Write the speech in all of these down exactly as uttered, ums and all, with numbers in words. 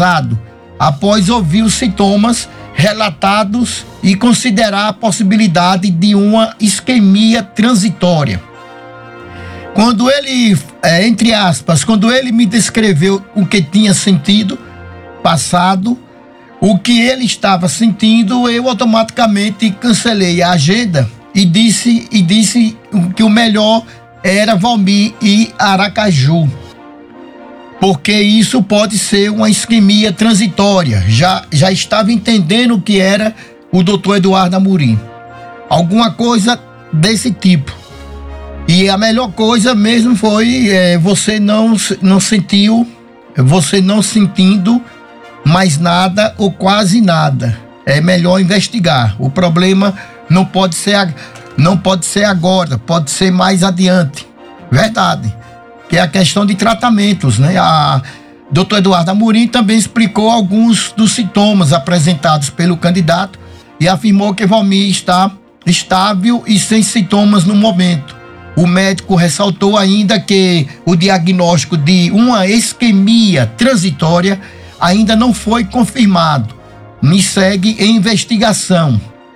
pesado após ouvir os sintomas relatados e considerar a possibilidade de uma isquemia transitória. Quando ele, é, entre aspas, quando ele me descreveu o que tinha sentido, passado, o que ele estava sentindo, eu automaticamente cancelei a agenda e disse, e disse que o melhor era Valmir e Aracaju, porque isso pode ser uma isquemia transitória. Já, já estava entendendo o que era o doutor Eduardo Amorim, alguma coisa desse tipo. E a melhor coisa mesmo foi é, você não, não sentiu, você não sentindo mais nada ou quase nada. É melhor investigar. O problema não pode ser, não pode ser agora, pode ser mais adiante. Verdade. Que é a questão de tratamentos, né? A doutor Eduardo Amorim também explicou alguns dos sintomas apresentados pelo candidato e afirmou que Valmir está estável e sem sintomas no momento. O médico ressaltou ainda que o diagnóstico de uma isquemia transitória ainda não foi confirmado. Me segue em investigação.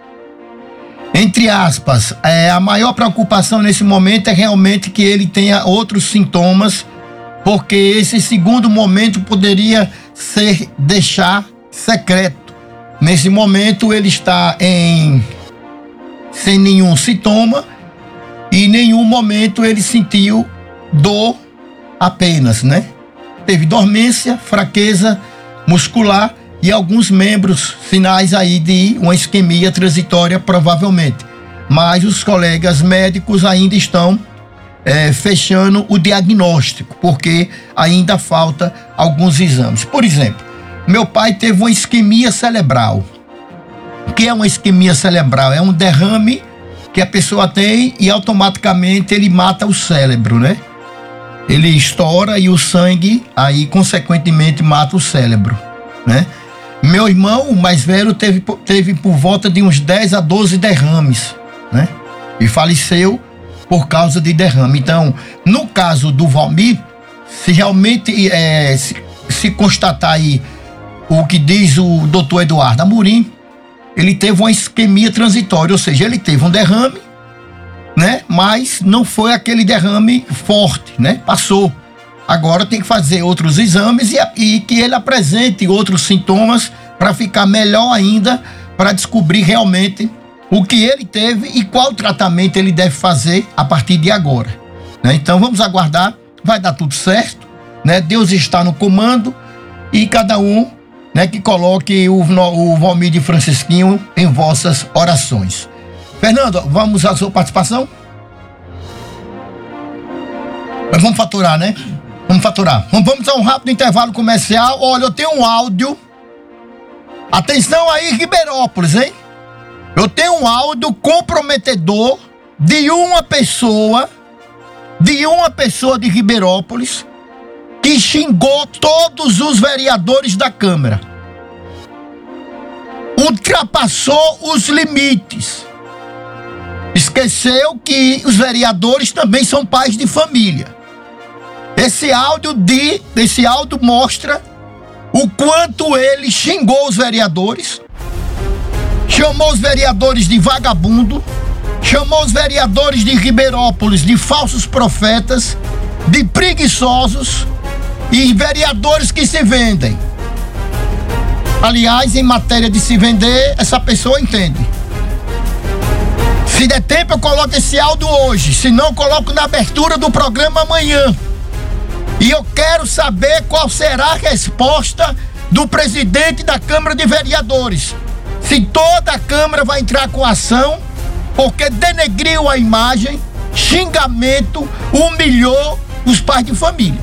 Entre aspas, é, a maior preocupação nesse momento é realmente que ele tenha outros sintomas, porque esse segundo momento poderia ser deixar secreto. Nesse momento ele está em sem nenhum sintoma e em nenhum momento ele sentiu dor apenas, né? Teve dormência, fraqueza muscular e alguns membros, sinais aí de uma isquemia transitória provavelmente. Mas os colegas médicos ainda estão é, fechando o diagnóstico, porque ainda falta alguns exames. Por exemplo, meu pai teve uma isquemia cerebral. O que é uma isquemia cerebral? É um derrame que a pessoa tem e automaticamente ele mata o cérebro, né? Ele estoura e o sangue aí consequentemente mata o cérebro, né? Meu irmão, o mais velho, teve, teve por volta de uns dez a doze derrames, né? E faleceu por causa de derrame. Então, no caso do Valmir, se realmente é, se, se constatar aí o que diz o doutor Eduardo Amorim, ele teve uma isquemia transitória, ou seja, ele teve um derrame, né? Mas não foi aquele derrame forte, né? Passou. Agora tem que fazer outros exames e, e que ele apresente outros sintomas para ficar melhor ainda, para descobrir realmente o que ele teve e qual tratamento ele deve fazer a partir de agora, né? Então vamos aguardar, vai dar tudo certo, né? Deus está no comando e cada um, né, que coloque o, o Valmir de Francisquinho em vossas orações. Fernando, vamos à sua participação? Mas vamos faturar, né? Vamos faturar. Vamos a um rápido intervalo comercial. Olha, eu tenho um áudio. Atenção aí, Ribeirópolis, hein? Eu tenho um áudio comprometedor de uma pessoa, de uma pessoa de Ribeirópolis, que xingou todos os vereadores da Câmara. Ultrapassou os limites. Esqueceu que os vereadores também são pais de família. Esse áudio, de, esse áudio mostra o quanto ele xingou os vereadores, chamou os vereadores de vagabundo, chamou os vereadores de Ribeirópolis de falsos profetas, de preguiçosos e vereadores que se vendem. Aliás, em matéria de se vender, essa pessoa entende. Se der tempo, eu coloco esse áudio hoje, se não, eu coloco na abertura do programa amanhã. E eu quero saber qual será a resposta do presidente da Câmara de Vereadores. Se toda a Câmara vai entrar com ação, porque denegriu a imagem, xingamento, humilhou os pais de família.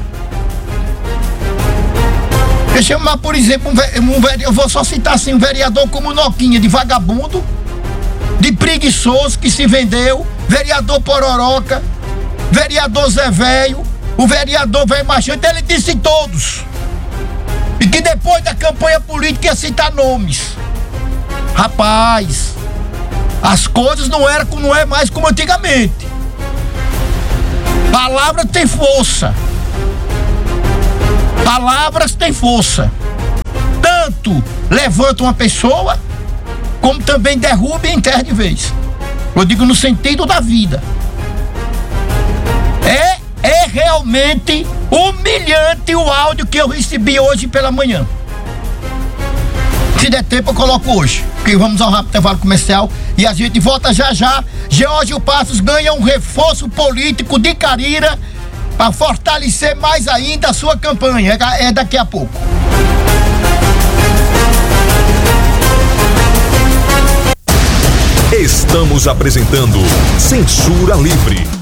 Deixa eu chamar, por exemplo, um, um, eu vou só citar assim, um vereador como Noquinha, de vagabundo, de preguiçoso que se vendeu, vereador Pororoca, vereador Zé Velho, o vereador Velho Machante, ele disse todos. E que depois da campanha política ia citar nomes. Rapaz, as coisas não eram como não é mais como antigamente. Palavra tem força. Palavras têm força. tanto levanta uma pessoa, como também derruba e enterra de vez. Eu digo no sentido da vida. É, é realmente humilhante o áudio que eu recebi hoje pela manhã. Se der tempo eu coloco hoje, porque vamos ao rápido intervalo comercial e a gente volta já já. Geórgio Passos ganha um reforço político de Carira para fortalecer mais ainda a sua campanha. É, é daqui a pouco. Estamos apresentando Censura Livre.